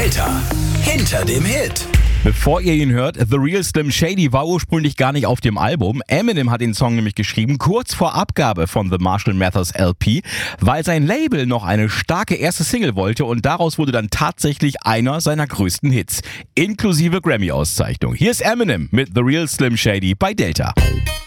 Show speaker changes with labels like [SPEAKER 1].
[SPEAKER 1] Delta. Hinter dem Hit.
[SPEAKER 2] Bevor ihr ihn hört, The Real Slim Shady war ursprünglich gar nicht auf dem Album. Eminem hat den Song nämlich geschrieben, kurz vor Abgabe von The Marshall Mathers LP, weil sein Label noch eine starke erste Single wollte und daraus wurde dann tatsächlich einer seiner größten Hits, inklusive Grammy-Auszeichnung. Hier ist Eminem mit The Real Slim Shady bei Delta.